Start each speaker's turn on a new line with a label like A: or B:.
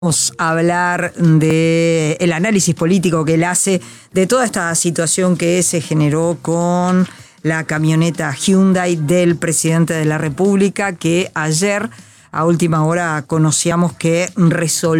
A: Vamos a hablar de el análisis político que él hace de toda esta situación que se generó con la camioneta Hyundai del presidente de la República, que ayer a última hora conocíamos que resolvió